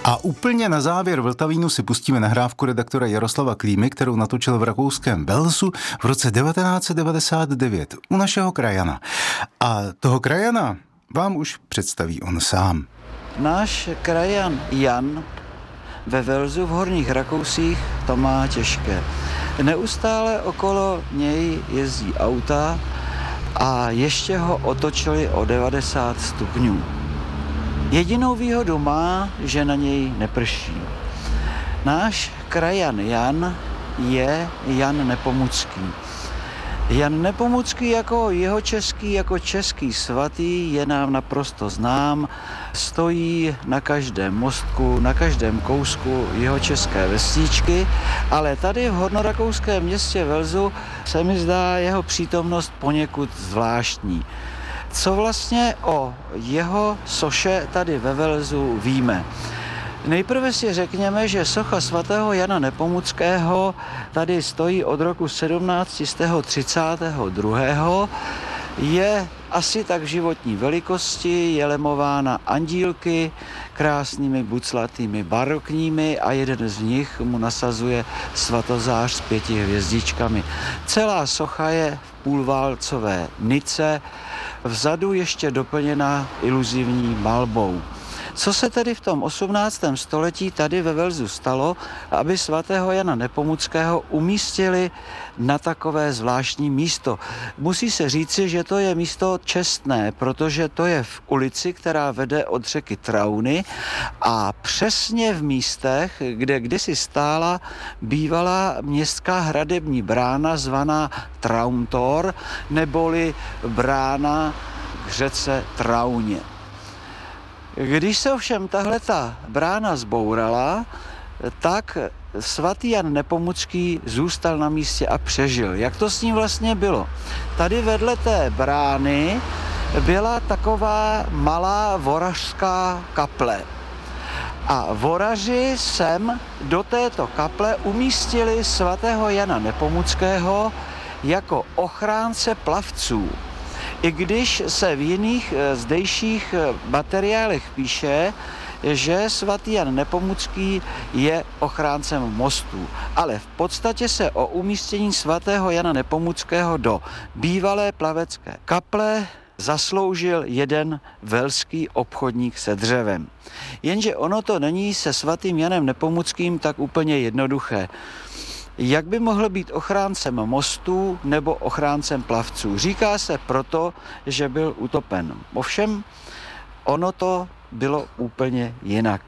A úplně na závěr Vltavínu si pustíme nahrávku redaktora Jaroslava Klímy, kterou natočil v rakouském Velsu v roce 1999 u našeho krajana. A toho krajana vám už představí on sám. Náš krajan Jan ve Velsu v Horních Rakousích to má těžké. Neustále okolo něj jezdí auta a ještě ho otočili o 90 stupňů. Jedinou výhodu má, že na něj neprší. Náš krajan Jan je Jan Nepomucký. Jan Nepomucký jako jihočeský, jako český svatý je nám naprosto znám. Stojí na každém mostku, na každém kousku jihočeské vesničky, ale tady v hornorakouském městě Velsu se mi zdá jeho přítomnost poněkud zvláštní. Co vlastně o jeho soše tady ve Velsu víme? Nejprve si řekněme, že socha svatého Jana Nepomuckého tady stojí od roku 1732. Je asi tak životní velikosti, je lemována andílky krásnými buclatými barokními a jeden z nich mu nasazuje svatozář s 5 hvězdičkami. Celá socha je v půlválcové nice, vzadu ještě doplněna iluzivní malbou. Co se tedy v tom 18. století tady ve Velsu stalo, aby svatého Jana Nepomuckého umístili na takové zvláštní místo? Musí se říci, že to je místo čestné, protože to je v ulici, která vede od řeky Trauny a přesně v místech, kde kdysi stála bývalá městská hradební brána zvaná Trauntor, neboli brána k řece Trauně. Když se ovšem tahleta brána zbourala, tak svatý Jan Nepomucký zůstal na místě a přežil. Jak to s ním vlastně bylo? Tady vedle té brány byla taková malá vorařská kaple. A voraři sem do této kaple umístili svatého Jana Nepomuckého jako ochránce plavců. I když se v jiných zdejších materiálech píše, že svatý Jan Nepomucký je ochráncem mostů. Ale v podstatě se o umístění svatého Jana Nepomuckého do bývalé plavecké kaple zasloužil jeden velský obchodník se dřevem. Jenže ono to není se svatým Janem Nepomuckým tak úplně jednoduché. Jak by mohl být ochráncem mostů nebo ochráncem plavců? Říká se proto, že byl utopen. Ovšem, ono to bylo úplně jinak.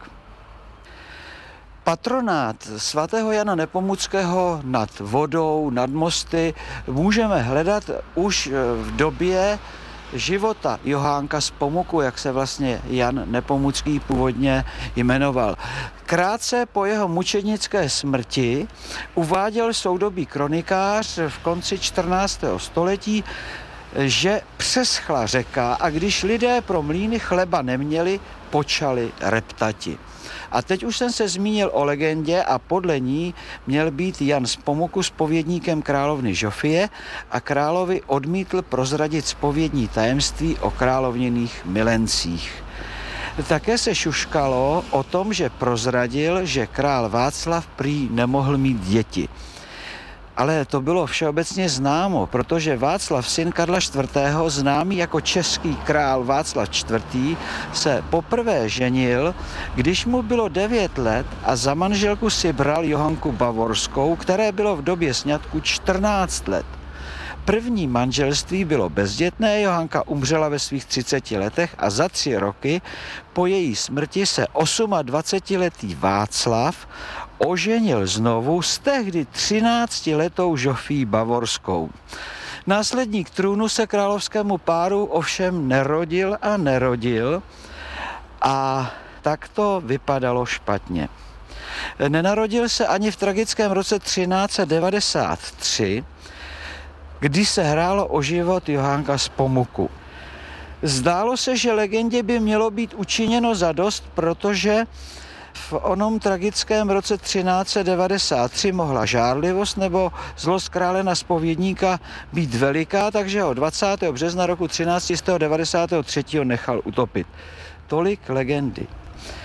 Patronát svatého Jana Nepomuckého nad vodou, nad mosty můžeme hledat už v době života Johánka z Pomuku, jak se vlastně Jan Nepomucký původně jmenoval. Krátce po jeho mučednické smrti uváděl soudobý kronikář v konci 14. století, že přeschla řeka a když lidé pro mlýny chleba neměli, počali reptati. A teď už jsem se zmínil o legendě a podle ní měl být Jan z Pomuku zpovědníkem královny Žofie a královi odmítl prozradit zpovědní tajemství o královněných milencích. Také se šuškalo o tom, že prozradil, že král Václav prý nemohl mít děti. Ale to bylo všeobecně známo, protože Václav, syn Karla IV., známý jako český král Václav IV., se poprvé ženil, když mu bylo 9 let a za manželku si bral Johanku Bavorskou, které bylo v době sňatku 14 let. První manželství bylo bezdětné, Johanka umřela ve svých 30 letech a za 3 roky po její smrti se 28letý Václav oženil znovu s tehdy 13letou Žofí Bavorskou. Následník trůnu se královskému páru ovšem nerodil a tak to vypadalo špatně. Nenarodil se ani v tragickém roce 1393, kdy se hrálo o život Johánka z Pomuku. Zdálo se, že legendě by mělo být učiněno zadost, protože v onom tragickém roce 1393 mohla žárlivost nebo zlost krále na zpovědníka být veliká, takže ho 20. března roku 1393 nechal utopit. Tolik legendy.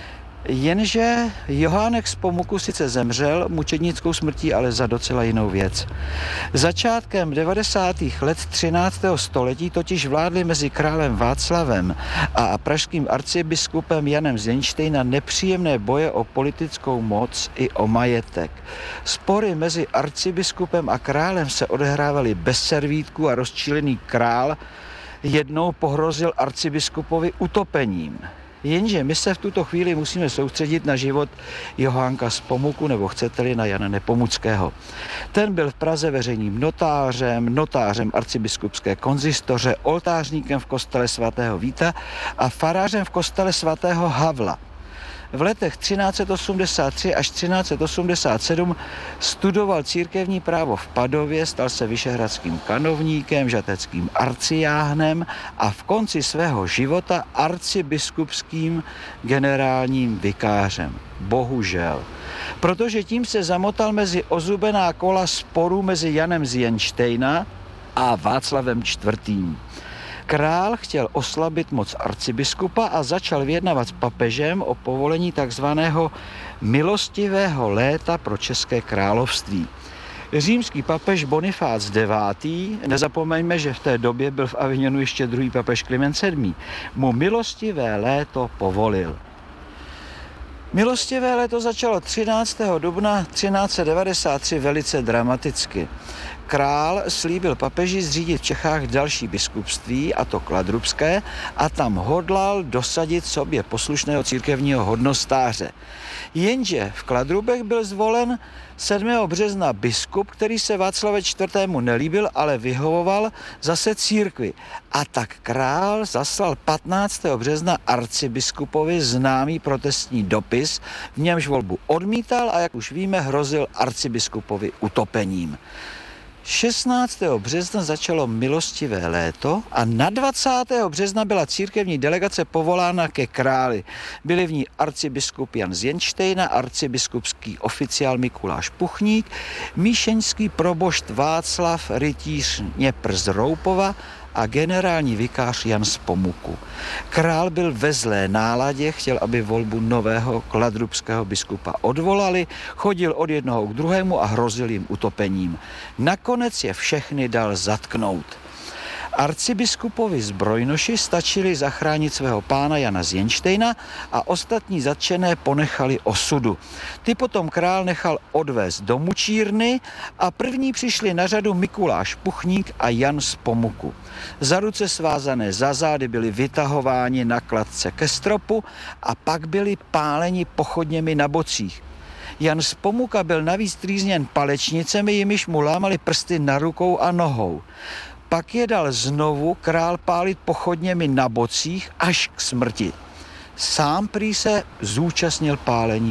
Jenže Johánek z Pomuku sice zemřel mučednickou smrtí, ale za docela jinou věc. Začátkem 90. let 13. století totiž vládly mezi králem Václavem a pražským arcibiskupem Janem z Jenštejna nepříjemné boje o politickou moc i o majetek. Spory mezi arcibiskupem a králem se odehrávaly bez servítku a rozčílený král jednou pohrozil arcibiskupovi utopením. Jenže my se v tuto chvíli musíme soustředit na život Johánka z Pomuku, nebo chcete-li na Jana Nepomuckého. Ten byl v Praze veřejným notářem arcibiskupské konzistoře, oltářníkem v kostele svatého Víta a farářem v kostele svatého Havla. V letech 1383 až 1387 studoval církevní právo v Padově, stal se vyšehradským kanovníkem, žateckým arcijáhnem a v konci svého života arcibiskupským generálním vikářem. Bohužel. Protože tím se zamotal mezi ozubená kola sporů mezi Janem z Jenštejna a Václavem IV. Král chtěl oslabit moc arcibiskupa a začal vyjednávat s papežem o povolení takzvaného milostivého léta pro České království. Římský papež Bonifác IX., nezapomeňme, že v té době byl v Avignonu ještě druhý papež Kliment VII., mu milostivé léto povolil. Milostivé léto začalo 13. dubna 1393 velice dramaticky. Král slíbil papeži zřídit v Čechách další biskupství, a to kladrubské, a tam hodlal dosadit sobě poslušného církevního hodnostáře. Jenže v Kladrubech byl zvolen 7. března biskup, který se Václavu IV. Nelíbil, ale vyhovoval zase církvi. A tak král zaslal 15. března arcibiskupovi známý protestní dopis, v němž volbu odmítal a jak už víme, hrozil arcibiskupovi utopením. 16. března začalo milostivé léto a na 20. března byla církevní delegace povolána ke králi. Byli v ní arcibiskup Jan z Jenštejna, arcibiskupský oficiál Mikuláš Puchník, míšeňský probošt Václav rytíř Něpr z Roupova a generální vikář Jan z Pomuku. Král byl ve zlé náladě, chtěl, aby volbu nového kladrubského biskupa odvolali, chodil od jednoho k druhému a hrozil jim utopením. Nakonec je všechny dal zatknout. Arcibiskupovi zbrojnoši stačili zachránit svého pána Jana z Jenštejna a ostatní zatčené ponechali osudu. Ty potom král nechal odvést do mučírny a první přišli na řadu Mikuláš Puchník a Jan z Pomuku. Za ruce svázané za zády byli vytahováni na kladce ke stropu a pak byli páleni pochodněmi na bocích. Jan z Pomuka byl navíc trýzněn palečnicemi, jimiž mu lámali prsty na rukou a nohou. Pak je dal znovu král pálit pochodněmi na bocích až k smrti. Sám prý se zúčastnil pálení